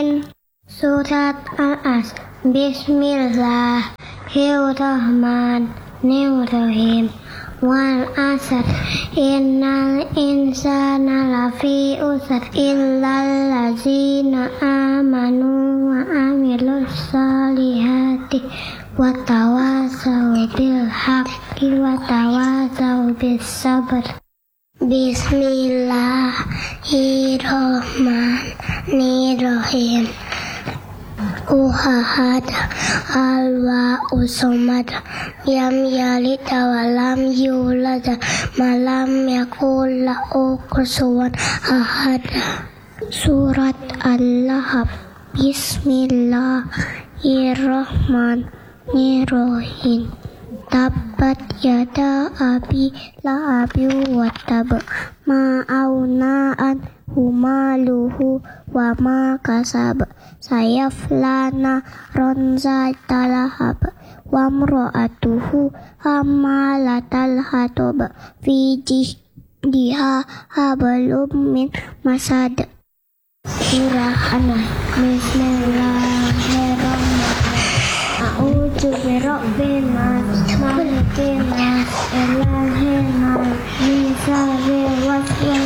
Surat Al-As. Bismillahirrahmanirrahim. Wal asr innal insana lafi usr illal ladzina amanu wa amilus solihati wa tawasaw bil haqqi wa tawasaw bis sabr. Bismillahirrahmanirrahim. Uhahad alwa usomad yam yalid walam yulad malam yakul lahu kufuwan ahad. Surat Al-Lahab. Bismillahirrahmanirrahim. Tabbat yada abi lahabi wa tab ma auna anhu maluhu wa ma kasab sayaflana ronzata lahab wa mra'atuhu hammalatal hatab fi jihdiha hablum min masad. Surah An-Nahl. Bismillahirrahmanirrahim. A'udzu birabbin nas, malikin nas, ilahin nas, min syarri waswasil